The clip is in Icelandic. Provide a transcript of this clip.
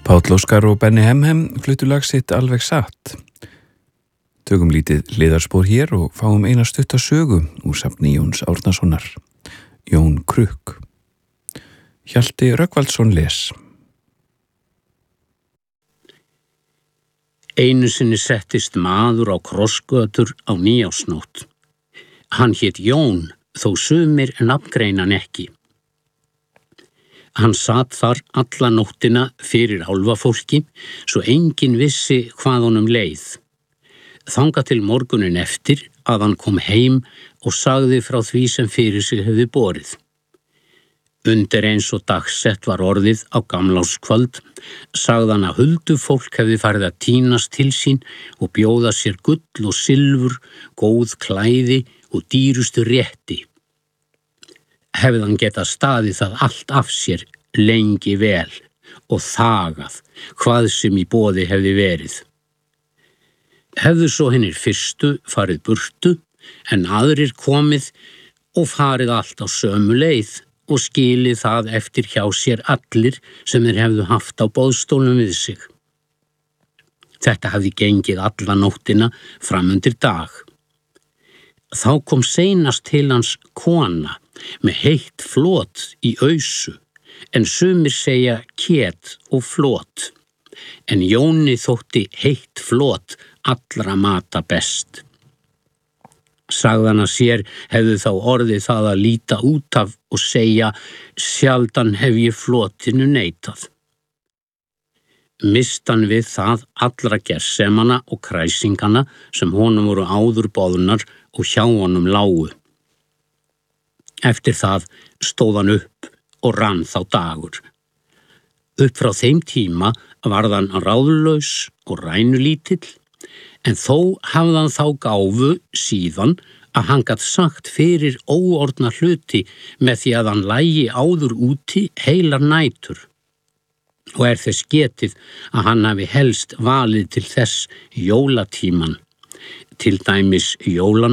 Páll Óskar og Benni Hemhem fluttu lag sitt Alveg satt. Tökum lítið hliðarspor hér og fáum eina stutta sögu úr safni Jóns Árnasonar. Jón Krukk. Hjalti Rögnvaldsson les. Einu sinni settist maður á krossgötur á nýársnótt. Hann hét Jón, þó sumir nafngreina hann ekki. Hann sat þar alla nóttina fyrir álfafólki, svo enginn vissi hvað honum leið. Þangað til morgunin eftir að hann kom heim og sagði frá því sem fyrir sig hefði borið. Undir eins og dagsett var orðið á gamlárskvöld, sagði hann að huldufólk hefði farið að tínast til sín og bjóða sér gull og silfur, góð klæði og dýrustu rétti. Hefði hann getað staðið það allt af sér lengi vel og þagað hvað sem í boði hefði verið. Hefðu svo hinnir fyrstu farið burtu en aðrir komið og farið allt á sömu leið og skilið það eftir hjá sér allir sem þeir hefðu haft á boðstólum við sig. Þetta hafði gengið alla nóttina fram undir dag. Þá kom seinast til hans kona með heitt flot í ausu, en sumir segja két og flot, en Jóni þótti heitt flot allra mata best. Sagðan að sér hefðu þá orðið það að líta út af og segja, sjaldan hef ég flotinu neitað. Mistan við það allra gersemana og kræsingana sem honum voru áður boðnar og hjá honum lágu. Eftir það stóð hann upp og rann þá dagur. Upp frá þeim tíma varð hann ráðlaus og rænulítill, en þó hafði hann þá gáfu síðan að hann gat sagt fyrir óorðna hluti með því að hann lægi áður úti heilar nætur. Og þess getið að hann hafi helst valið til þess jólatíman, til dæmis